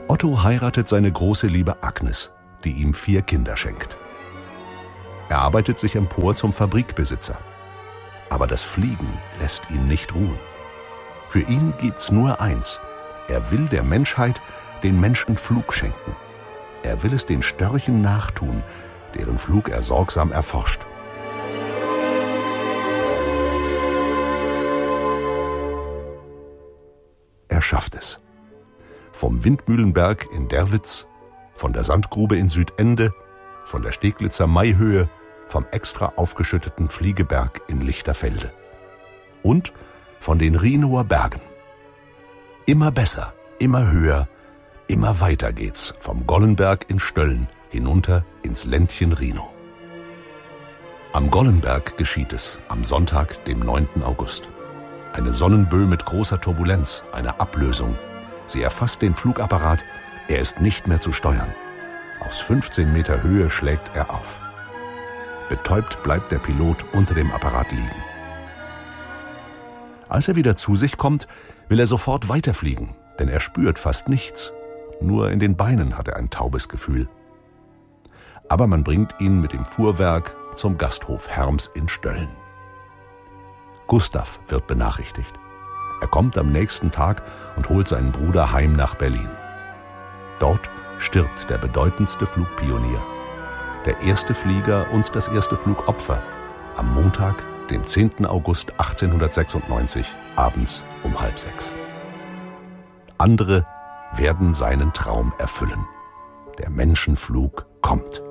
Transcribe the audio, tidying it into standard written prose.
Otto heiratet seine große Liebe Agnes, die ihm 4 Kinder schenkt. Er arbeitet sich empor zum Fabrikbesitzer. Aber das Fliegen lässt ihn nicht ruhen. Für ihn gibt's nur eins: Er will der Menschheit den Menschenflug schenken. Er will es den Störchen nachtun, deren Flug er sorgsam erforscht. Er schafft es. Vom Windmühlenberg in Derwitz, von der Sandgrube in Südende, von der Steglitzer Maihöhe, vom extra aufgeschütteten Fliegeberg in Lichterfelde. Und von den Rhinower Bergen. Immer besser, immer höher, immer weiter geht's vom Gollenberg in Stölln hinunter ins Ländchen Rhinow. Am Gollenberg geschieht es am Sonntag, dem 9. August. Eine Sonnenböe mit großer Turbulenz, eine Ablösung. Sie erfasst den Flugapparat, er ist nicht mehr zu steuern. Aus 15 Meter Höhe schlägt er auf. Betäubt bleibt der Pilot unter dem Apparat liegen. Als er wieder zu sich kommt, will er sofort weiterfliegen, denn er spürt fast nichts. Nur in den Beinen hat er ein taubes Gefühl. Aber man bringt ihn mit dem Fuhrwerk zum Gasthof Herms in Stölln. Gustav wird benachrichtigt. Er kommt am nächsten Tag und holt seinen Bruder heim nach Berlin. Dort stirbt der bedeutendste Flugpionier, der erste Flieger und das erste Flugopfer, am Montag, dem 10. August 1896, abends um 5:30. Andere werden seinen Traum erfüllen. Der Menschenflug kommt.